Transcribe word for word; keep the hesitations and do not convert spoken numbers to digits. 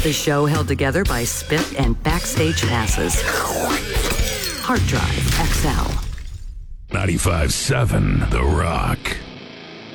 The show held together by spit and backstage passes. Hard Drive X L. ninety-five seven The Rock.